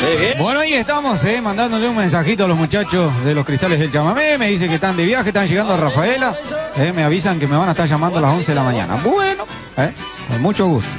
Bueno, ahí estamos, mandándole un mensajito a los muchachos de los Cristales del Chamamé. Me dice que están de viaje, están llegando a Rafaela. Me avisan que me van a estar llamando a las 11 de la mañana. Bueno, con mucho gusto.